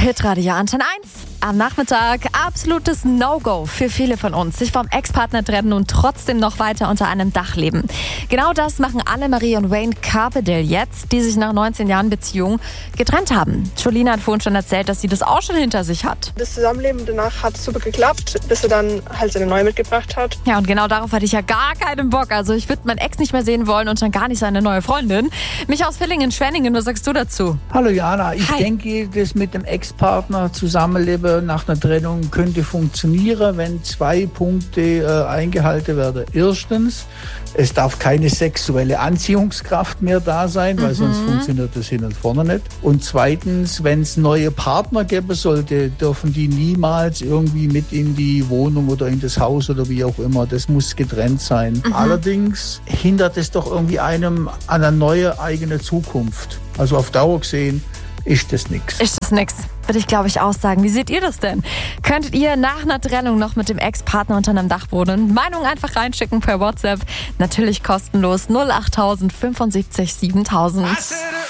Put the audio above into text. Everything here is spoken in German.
Hitradio Antenne 1. Am Nachmittag absolutes No-Go für viele von uns. Sich vom Ex-Partner trennen und trotzdem noch weiter unter einem Dach leben. Genau das machen Annemarie und Wayne Carpedale jetzt, die sich nach 19 Jahren Beziehung getrennt haben. Jolina hat vorhin schon erzählt, dass sie das auch schon hinter sich hat. Das Zusammenleben danach hat super geklappt, bis er dann halt seine neue mitgebracht hat. Ja, und genau darauf hatte ich ja gar keinen Bock. Also ich würde meinen Ex nicht mehr sehen wollen und schon gar nicht seine neue Freundin. Mich aus Villingen-Schwenningen, was sagst du dazu? Hallo Jana, ich Hi. denke, das mit dem Ex-Partner Zusammenleben nach einer Trennung könnte funktionieren, wenn 2 Punkte eingehalten werden. Erstens, es darf keine sexuelle Anziehungskraft mehr da sein, weil sonst funktioniert das hin und vorne nicht. Und zweitens, wenn es neue Partner geben sollte, dürfen die niemals irgendwie mit in die Wohnung oder in das Haus oder wie auch immer. Das muss getrennt sein. Allerdings hindert es doch irgendwie einem an eine neue eigene Zukunft. Also auf Dauer gesehen ist das nichts. Ist das nix? Würde ich, glaube ich, auch sagen. Wie seht ihr das denn? Könntet ihr nach einer Trennung noch mit dem Ex-Partner unter einem Dach wohnen? Meinung einfach reinschicken per WhatsApp. Natürlich kostenlos 08000 75 7000.